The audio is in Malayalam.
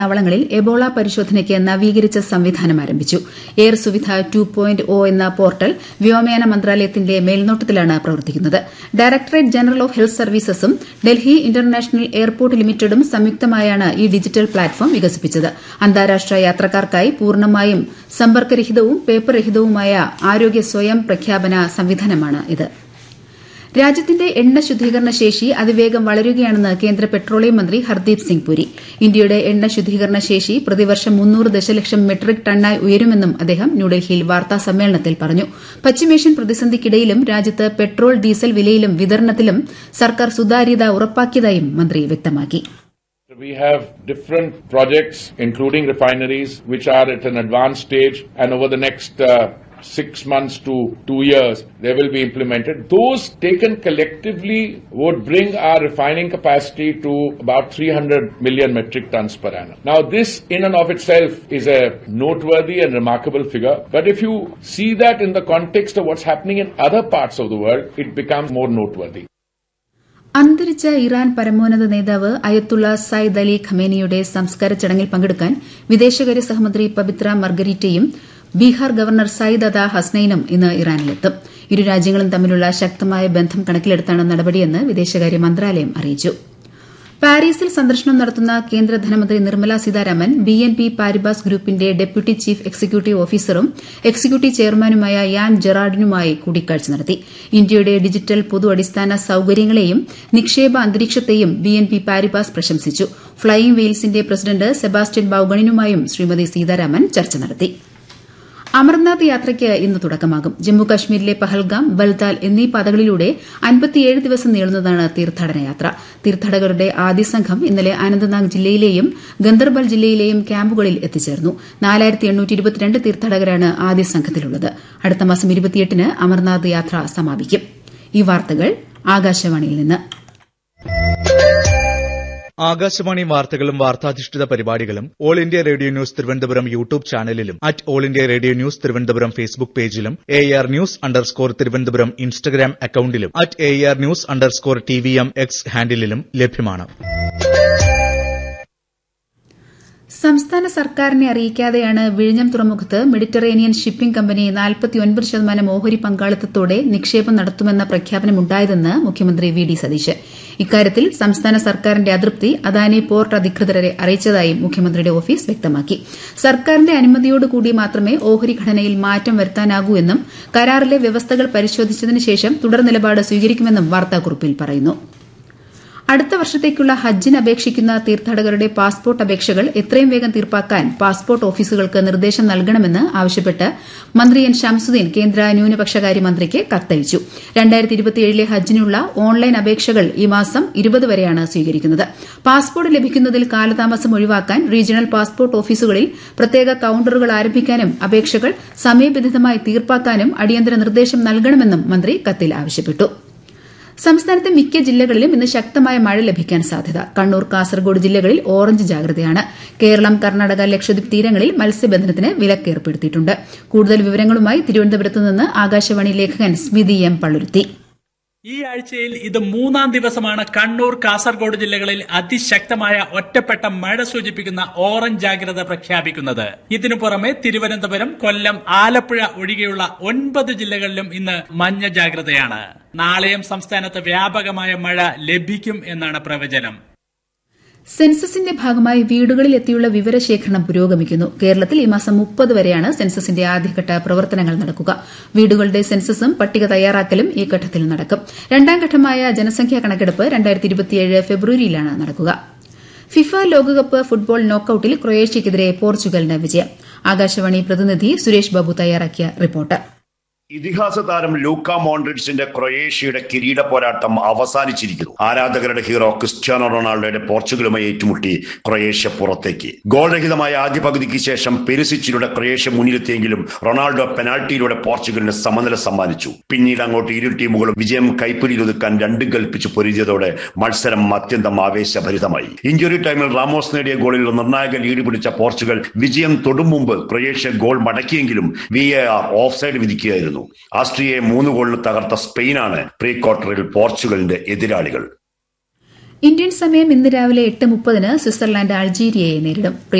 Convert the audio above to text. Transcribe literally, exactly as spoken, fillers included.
താവളങ്ങളിൽ എബോള പരിശോധനയ്ക്ക് നവീകരിച്ച സംവിധാനം ആരംഭിച്ചു. Air Suvidha two point O എന്ന പോർട്ടൽ വ്യോമയാന മന്ത്രാലയത്തിന്റെ മേൽനോട്ടത്തിലാണ് പ്രവർത്തിക്കുന്നത്. Directorate general of health സർവീസസും Delhi international airport ലിമിറ്റഡും സംയുക്തമായാണ് ഈ ഡിജിറ്റൽ പ്ലാറ്റ്ഫോം വികസിപ്പിച്ചത്. അന്താരാഷ്ട്ര യാത്രക്കാർക്കായി പൂർണ്ണമായും സമ്പർക്കരഹിതവും പേപ്പർ രഹിതവുമായ ആരോഗ്യ സ്വയം പ്രഖ്യാപന സംവിധാനമാണ് ഇത്. രാജ്യത്തിന്റെ എണ്ണ ശുദ്ധീകരണ ശേഷി അതിവേഗം വളരുകയാണെന്ന് കേന്ദ്ര പെട്രോളിയം മന്ത്രി ഹർദീപ് സിംഗ് പുരി. ഇന്ത്യയുടെ എണ്ണ ശുദ്ധീകരണ ശേഷി പ്രതിവർഷം മുന്നൂറ് ദശലക്ഷം മെട്രിക് ടണ്ണായി ഉയരുമെന്നും അദ്ദേഹം ന്യൂഡൽഹിയിൽ വാർത്താ സമ്മേളനത്തിൽ പറഞ്ഞു. പശ്ചിമേഷ്യൻ പ്രതിസന്ധിക്കിടയിലും രാജ്യത്ത് പെട്രോൾ ഡീസൽ വിലയിലും വിതരണത്തിലും സർക്കാർ സുതാര്യത ഉറപ്പാക്കിയതായും മന്ത്രി വ്യക്തമാക്കി. We have different projects, including refineries, which are at an advanced stage, and over the next uh, six months to two years, they will be implemented. Those taken collectively would bring our refining capacity to about three hundred million metric tons per annum. Now, this in and of itself is a noteworthy and remarkable figure, but if you see that in the context of what's happening in other parts of the world, it becomes more noteworthy. അന്തരിച്ച ഇറാൻ പരമോന്നത നേതാവ് അയത്തുള്ള സയ്യിദ് അലി ഖമേനിയുടെ സംസ്കാര ചടങ്ങിൽ പങ്കെടുക്കാൻ വിദേശകാര്യ സഹമന്ത്രി പബിത്ര മർഗരീറ്റയും ബീഹാർ ഗവർണർ സയ്യിദ് അദ ഹസ്നൈനും ഇന്ന് ഇറാനിലെത്തും. ഇരു രാജ്യങ്ങളും തമ്മിലുള്ള ശക്തമായ ബന്ധം കണക്കിലെടുത്താണ് നടപടിയെന്ന് വിദേശകാര്യ മന്ത്രാലയം അറിയിച്ചു. പാരീസിൽ സന്ദർശനം നടത്തുന്ന കേന്ദ്ര ധനമന്ത്രി Nirmala Sitharaman B N P Paribas ഗ്രൂപ്പിന്റെ ഡെപ്യൂട്ടി ചീഫ് എക്സിക്യൂട്ടീവ് ഓഫീസറും എക്സിക്യൂട്ടീവ് ചെയർമാനുമായ യാൻ ജെറാർഡിനുമായി കൂടിക്കാഴ്ച നടത്തി. ഇന്ത്യയുടെ ഡിജിറ്റൽ പൊതു അടിസ്ഥാന സൌകര്യങ്ങളെയും നിക്ഷേപ അന്തരീക്ഷത്തെയും ബി എൻ പി പാരിബാസ് പ്രശംസിച്ചു. Flying വെയിൽസിന്റെ president Sebastian ബൌഗണിനുമായും Shrimati Sitharaman ചർച്ച നടത്തി. അമർനാഥ് യാത്രയ്ക്ക് ഇന്ന് തുടക്കമാകും. ജമ്മുകശ്മീരിലെ പഹൽഗാം, ബൽതാൽ എന്നീ പാതകളിലൂടെ അൻപത്തിയേഴ് ദിവസം നീളുന്നതാണ് തീർത്ഥാടന യാത്ര. തീർത്ഥാടകരുടെ ആദ്യ സംഘം ഇന്നലെ അനന്ത്നാഗ് ജില്ലയിലെയും ഗന്ദർബൽ ജില്ലയിലെയും ക്യാമ്പുകളിൽ എത്തിച്ചേർന്നു. നാലായിരത്തി എണ്ണൂറ്റി ഇരുപത്തിരണ്ട് തീർത്ഥാടകരാണ് ആദ്യ സംഘത്തിലുള്ളത്. അടുത്ത മാസം ഇരുപത്തിയെട്ടിന് അമർനാഥ് യാത്ര സമാപിക്കും. ഈ വാർത്തകൾ ആകാശവാണിയിൽ നിന്ന്. ആകാശവാണി വാർത്തകളും വാർത്താധിഷ്ഠിത പരിപാടികളും all India radio news Thiruvananthapuram YouTube ചാനലിലും at all India radio news Thiruvananthapuram Facebook പേജിലും A R news underscore Thiruvananthapuram Instagram അക്കൌണ്ടിലും at A R news underscore T V M X ഹാൻഡിലും ലഭ്യമാണ്. സംസ്ഥാന സർക്കാരിനെ അറിയിക്കാതെയാണ് വിഴിഞ്ഞം തുറമുഖത്ത് മെഡിറ്ററേനിയൻ ഷിപ്പിംഗ് കമ്പനി നാൽപ്പത്തിയൊൻപത് ശതമാനം ഓഹരി പങ്കാളിത്തത്തോടെ നിക്ഷേപം നടത്തുമെന്ന പ്രഖ്യാപനമുണ്ടായതെന്ന് മുഖ്യമന്ത്രി വി ഡി സതീശൻ. ഇക്കാര്യത്തിൽ സംസ്ഥാന സർക്കാരിന്റെ അതൃപ്തി അദാനി പോർട്ട് അധികൃതരെ അറിയിച്ചതായും മുഖ്യമന്ത്രിയുടെ ഓഫീസ് വ്യക്തമാക്കി. സർക്കാരിന്റെ അനുമതിയോടുകൂടി മാത്രമേ ഓഹരി ഘടനയിൽ മാറ്റം വരുത്താനാകൂ എന്നും കരാറിലെ വ്യവസ്ഥകൾ പരിശോധിച്ചതിന് ശേഷം തുടർ നിലപാട് സ്വീകരിക്കുമെന്നും വാർത്താക്കുറിപ്പിൽ പറയുന്നു. അടുത്ത വർഷത്തേക്കുള്ള ഹജ്ജിന് അപേക്ഷിക്കുന്ന തീർത്ഥാടകരുടെ പാസ്പോർട്ട് അപേക്ഷകൾ എത്രയും വേഗം തീർപ്പാക്കാൻ പാസ്പോർട്ട് ഓഫീസുകൾക്ക് നിർദ്ദേശം നൽകണമെന്ന് ആവശ്യപ്പെട്ട് മന്ത്രി എൻ ശംസുദ്ദീൻ കേന്ദ്ര ന്യൂനപക്ഷകാര്യ മന്ത്രിക്ക് കത്തയച്ചു. രണ്ടായിരത്തി ഇരുപത്തിയേഴിലെ ഹജ്ജിനുള്ള ഓൺലൈൻ അപേക്ഷകൾ ഈ മാസം ഇരുപത് വരെയാണ് സ്വീകരിക്കുന്നത്. പാസ്പോർട്ട് ലഭിക്കുന്നതിൽ കാലതാമസം ഒഴിവാക്കാൻ റീജിയണൽ പാസ്പോർട്ട് ഓഫീസുകളിൽ പ്രത്യേക കൌണ്ടറുകൾ ആരംഭിക്കാനും അപേക്ഷകൾ സമയബന്ധിതമായി തീർപ്പാക്കാനും അടിയന്തര നിർദ്ദേശം നൽകണമെന്നും മന്ത്രി കത്തിൽ ആവശ്യപ്പെട്ടു. സംസ്ഥാനത്തെ മിക്ക ജില്ലകളിലും ഇന്ന് ശക്തമായ മഴ ലഭിക്കാൻ സാധ്യത. കണ്ണൂർ, കാസർഗോഡ് ജില്ലകളിൽ ഓറഞ്ച് ജാഗ്രതയാണ്. കേരളം, കർണാടക, ലക്ഷദ്വീപ് തീരങ്ങളിൽ മത്സ്യബന്ധനത്തിന് വിലക്ക് ഏർപ്പെടുത്തിയിട്ടുണ്ട്. കൂടുതൽ വിവരങ്ങളുമായി തിരുവനന്തപുരത്ത് നിന്ന് ആകാശവാണി ലേഖകൻ സ്മിതി എം പള്ളുരുത്തി. ഈ ആഴ്ചയിൽ ഇത് മൂന്നാം ദിവസമാണ് കണ്ണൂർ, കാസർഗോഡ് ജില്ലകളിൽ അതിശക്തമായ ഒറ്റപ്പെട്ട മഴ സൂചിപ്പിക്കുന്ന ഓറഞ്ച് ജാഗ്രത പ്രഖ്യാപിക്കുന്നത്. ഇതിനു പുറമെ തിരുവനന്തപുരം, കൊല്ലം, ആലപ്പുഴ ഒഴികെയുള്ള ഒൻപത് ജില്ലകളിലും ഇന്ന് മഞ്ഞ ജാഗ്രതയാണ്. നാളെയും സംസ്ഥാനത്ത് വ്യാപകമായ മഴ ലഭിക്കും എന്നാണ് പ്രവചനം. സെൻസസിന്റെ ഭാഗമായി വീടുകളിൽ എത്തിയുള്ള വിവരശേഖരണം പുരോഗമിക്കുന്നു. കേരളത്തിൽ ഈ മാസം മുപ്പത് വരെയാണ് സെൻസസിന്റെ ആദ്യഘട്ട പ്രവർത്തനങ്ങൾ നടക്കുക. വീടുകളുടെ സെൻസസും പട്ടിക തയ്യാറാക്കലും ഈ ഘട്ടത്തിൽ നടക്കും. രണ്ടാം ഘട്ടമായ ജനസംഖ്യാ കണക്കെടുപ്പ് രണ്ടായിരത്തി ഇരുപത്തിയേഴ് ഫെബ്രുവരിയിലാണ് നടക്കുക. ഫിഫ ലോകകപ്പ് ഫുട്ബോൾ നോക്കൌട്ടിൽ ക്രൊയേഷ്യയ്ക്കെതിരെ പോർച്ചുഗലിന് വിജയം. ആകാശവാണി പ്രതിനിധി സുരേഷ് ബാബു തയ്യാറാക്കിയ റിപ്പോർട്ട്. ഇതിഹാസ താരം ലൂക്ക മോൺഡ്രിഡ്സിന്റെ ക്രൊയേഷ്യയുടെ കിരീട പോരാട്ടം അവസാനിച്ചിരിക്കുന്നു. ആരാധകരുടെ ഹീറോ ക്രിസ്ത്യാനോ റൊണാൾഡോയുടെ പോർച്ചുഗലുമായി ഏറ്റുമുട്ടി ക്രൊയേഷ്യ പുറത്തേക്ക്. ഗോൾരഹിതമായ ആദ്യ പകുതിക്ക് ശേഷം പെരിസിച്ചിലൂടെ ക്രൊയേഷ്യ മുന്നിലെത്തിയെങ്കിലും റൊണാൾഡോ പെനാൽറ്റിയിലൂടെ പോർച്ചുഗലിന് സമനില സമ്മാനിച്ചു. പിന്നീട് അങ്ങോട്ട് ഇരു ടീമുകളും വിജയം കൈപ്പിടിയിലൊതുക്കാൻ രണ്ടും കൽപ്പിച്ച് പൊരുതിയതോടെ മത്സരം അത്യന്തം ആവേശഭരിതമായി. ഇഞ്ചുറി ടൈമിൽ റാമോസ് നേടിയ ഗോളിൽ നിർണായക ലീഡ് പിടിച്ച പോർച്ചുഗൽ വിജയം തൊടും മുമ്പ് Croatia goal മടക്കിയെങ്കിലും V A R of side വിധിക്കുകയായിരുന്നു. ആസ്ട്രിയയെ മൂന്ന് ഗോളിന് തകർത്ത സ്പെയിനാണ് പ്രീ ക്വാർട്ടറിൽ പോർച്ചുഗലിന്റെ എതിരാളികൾ. ഇന്ത്യൻ സമയം ഇന്ന് രാവിലെ എട്ട് മുപ്പതിന് സ്വിറ്റ്സർലാൻഡ് അൾജീരിയയെ നേരിടും.